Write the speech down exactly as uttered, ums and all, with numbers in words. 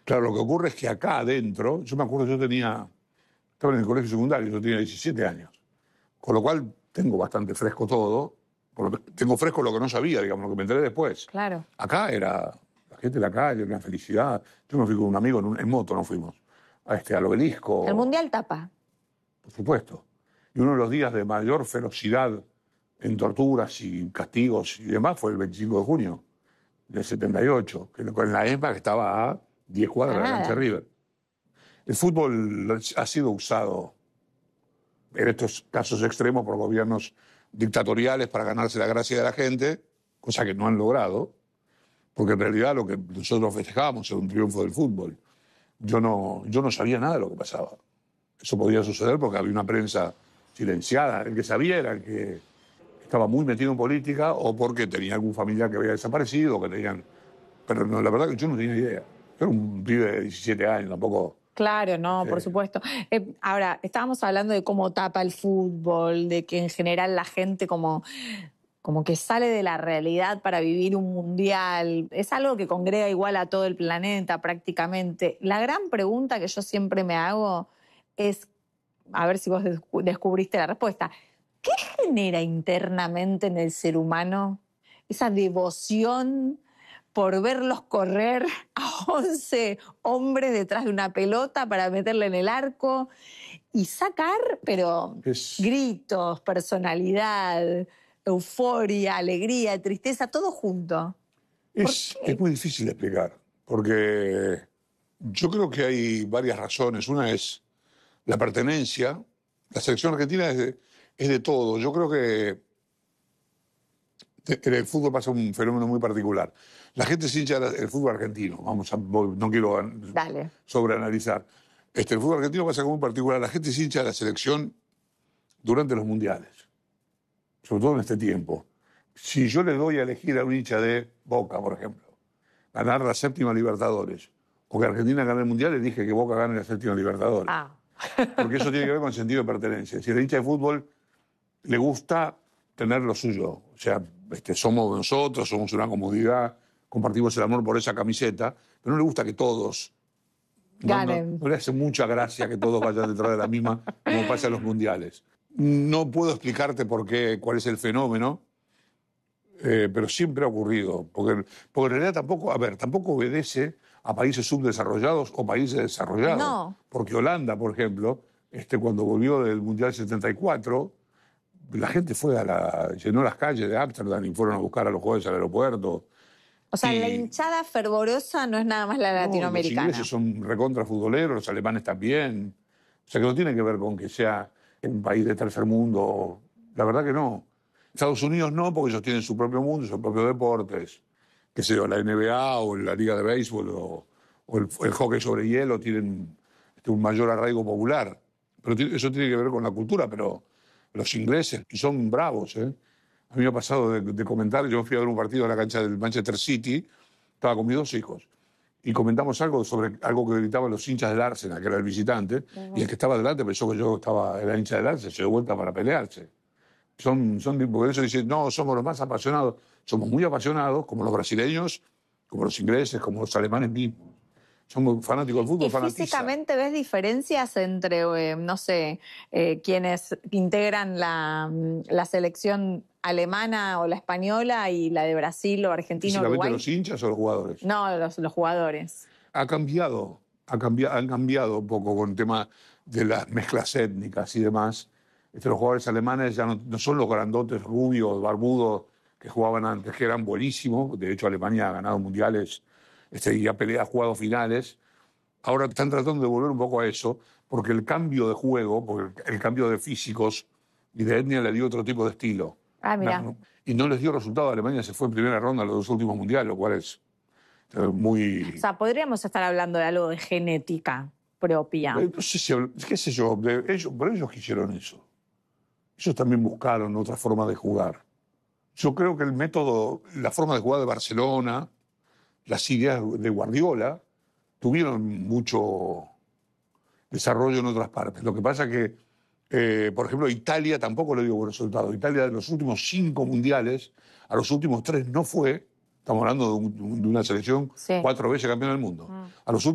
Claro, lo que ocurre es que acá adentro, yo me acuerdo, yo tenía, estaba en el colegio secundario, yo tenía diecisiete años, con lo cual tengo bastante fresco todo, por lo que- tengo fresco lo que no sabía, digamos, lo que me enteré después. Claro. Acá era la gente de la calle, una felicidad. Yo me fui con un amigo en, un- en moto, nos fuimos, a este, al obelisco. El Mundial tapa. Por supuesto. Y uno de los días de mayor ferocidad en torturas y castigos y demás fue el veinticinco de junio del setenta y ocho, que en la ESMA que estaba a diez cuadras de la cancha de River. El fútbol ha sido usado en estos casos extremos por gobiernos dictatoriales para ganarse la gracia de la gente, cosa que no han logrado, porque en realidad lo que nosotros festejábamos era un triunfo del fútbol. Yo no, yo no sabía nada de lo que pasaba. Eso podía suceder porque había una prensa silenciada. El que sabía era el que estaba muy metido en política o porque tenía algún familiar que había desaparecido, que tenían... Pero no, la verdad que yo no tenía idea. Yo era un pibe de diecisiete años, tampoco... Claro, no, Sí. por supuesto. Eh, ahora, estábamos hablando de cómo tapa el fútbol, de que en general la gente como, como que sale de la realidad para vivir un mundial. Es algo que congrega igual a todo el planeta prácticamente. La gran pregunta que yo siempre me hago es, a ver si vos descu- descubriste la respuesta, ¿qué genera internamente en el ser humano esa devoción por verlos correr a once hombres detrás de una pelota para meterle en el arco y sacar, pero Es, gritos, personalidad, euforia, alegría, tristeza, todo junto? es, es muy difícil de explicar, porque yo creo que hay varias razones. Una es la pertenencia. La selección argentina es de, es de todo. Yo creo que en el fútbol pasa un fenómeno muy particular. La gente se hincha del fútbol argentino. Vamos a, no quiero Dale. sobreanalizar. Este, el fútbol argentino pasa como muy particular. La gente se hincha de la selección durante los mundiales, sobre todo en este tiempo. Si yo le doy a elegir a un hincha de Boca, por ejemplo, ganar la séptima Libertadores, o que Argentina gane el mundial, le dije que Boca gane la séptima Libertadores. Ah. Porque eso tiene que ver con el sentido de pertenencia. Si el hincha de fútbol le gusta tener lo suyo, o sea, este, somos nosotros, somos una comodidad, compartimos el amor por esa camiseta, pero no le gusta que todos no, ganen. No, no le hace mucha gracia que todos vayan detrás de la misma, como pasa en los mundiales. No puedo explicarte por qué, cuál es el fenómeno, eh, pero siempre ha ocurrido, porque, porque en realidad tampoco, a ver, tampoco obedece a países subdesarrollados o países desarrollados. No. Porque Holanda, por ejemplo, este, cuando volvió del Mundial setenta y cuatro, la gente fue a la, llenó las calles de Ámsterdam y fueron a buscar a los jugadores al aeropuerto. O sea, y, la hinchada fervorosa no es nada más la no, latinoamericana. Los ingleses son recontra futboleros, los alemanes también. O sea, que no tiene que ver con que sea un país de tercer mundo. La verdad que no. Estados Unidos no, porque ellos tienen su propio mundo, sus propios deportes. Qué sé yo, la N B A o la Liga de Béisbol o, o el, el hockey sobre hielo tienen este, un mayor arraigo popular. Pero tiene, eso tiene que ver con la cultura, pero los ingleses son bravos, ¿eh? A mí me ha pasado de, de comentar, yo fui a ver un partido en la cancha del Manchester City, estaba con mis dos hijos, y comentamos algo sobre algo que gritaban los hinchas del Arsenal, que era el visitante, uh-huh. Y el que estaba delante pensó que yo estaba, era hincha del Arsenal, se dio vuelta para pelearse. Son, son, porque eso dicen, no, somos los más apasionados. Somos muy apasionados, como los brasileños, como los ingleses, como los alemanes mismos. Somos fanáticos del fútbol, ¿Y fanatiza. físicamente ves diferencias entre, eh, no sé, eh, quienes integran la, la selección alemana o la española y la de Brasil o Argentina o Uruguay? ¿Los hinchas o los jugadores? No, los, los jugadores. Ha cambiado, ha cambiado, han cambiado un poco con el tema de las mezclas étnicas y demás. Este, los jugadores alemanes ya no, no son los grandotes rubios, barbudos que jugaban antes, que eran buenísimos. De hecho, Alemania ha ganado mundiales este, y ha peleado, ha jugado finales. Ahora están tratando de volver un poco a eso, porque el cambio de juego, porque el cambio de físicos y de etnia le dio otro tipo de estilo. Ah, mira. No, y no les dio resultado. Alemania se fue en primera ronda a los dos últimos mundiales, lo cual es muy... O sea, podríamos estar hablando de algo de genética propia. No sé si, qué sé yo, de ellos, pero ellos quisieron eso. Ellos también buscaron otra forma de jugar. Yo creo que el método, la forma de jugar de Barcelona, las ideas de Guardiola, tuvieron mucho desarrollo en otras partes. Lo que pasa es que, eh, por ejemplo, Italia tampoco le dio buen resultado. Italia de los últimos cinco mundiales, a los últimos tres no fue. Estamos hablando de, un, de una selección sí. cuatro veces campeona del mundo. Mm. A los